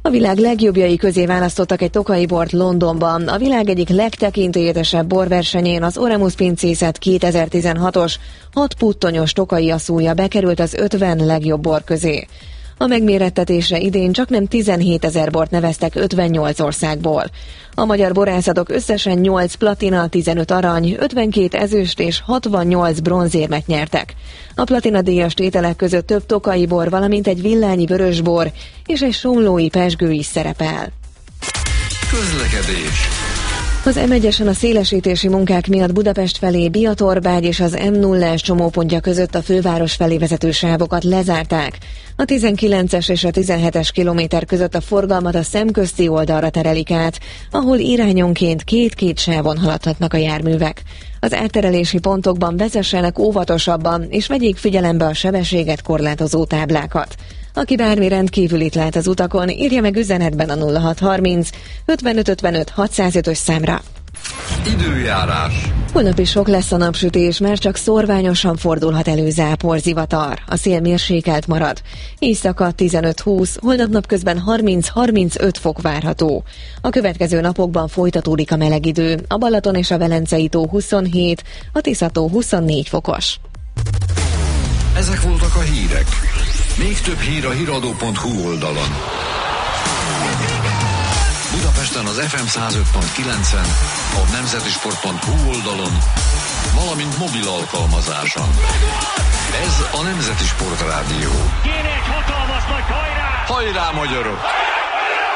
A világ legjobbjai közé választottak egy tokaji bort Londonban. A világ egyik legtekintélyesebb borversenyén az Oremus Pincészet 2016-os 6 puttonyos tokai asszúja bekerült az 50 legjobb bor közé. A megmérettetésre idén csaknem 17 000 bort neveztek 58 országból. A magyar borászatok összesen 8 platina, 15 arany, 52 ezüst és 68 bronzérmet nyertek. A platina díjas tételek között több tokai bor, valamint egy villányi vörösbor és egy somlói pezsgő is szerepel. Közlekedés. Az M1-esen a szélesítési munkák miatt Budapest felé Biatorbágy és az M0-es csomópontja között a főváros felé vezető sávokat lezárták. A 19-es és a 17-es kilométer között a forgalmat a szemközti oldalra terelik át, ahol irányonként két-két sávon haladhatnak a járművek. Az átterelési pontokban vezessenek óvatosabban, és vegyék figyelembe a sebességet korlátozó táblákat. Aki bármi rendkívülit lát az utakon, írja meg üzenetben a 0630 55 55 605-ös számra. Időjárás. Holnap is sok lesz a napsütés, mert csak szorványosan fordulhat elő záporzivatar. A szél mérsékelt marad. Éjszaka 15-20, holnap napközben 30-35 fok várható. A következő napokban folytatódik a meleg idő. A Balaton és a Velencei tó 27, a Tisza-tó 24 fokos. Ezek voltak a hírek. Még több hír a hiradó.hu oldalon. Budapesten az FM 105.9-en, a nemzetisport.hu oldalon, valamint mobil alkalmazáson. Ez a Nemzeti Sport Rádió. Kéne egy hatalmas nagy hajrá! Hajrá, magyarok!